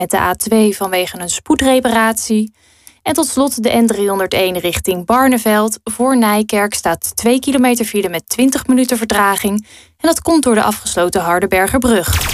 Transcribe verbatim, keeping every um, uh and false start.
Met de A twee vanwege een spoedreparatie. En tot slot de N driehonderdéén richting Barneveld. Voor Nijkerk staat twee kilometer file met twintig minuten vertraging. En dat komt door de afgesloten Hardenbergerbrug.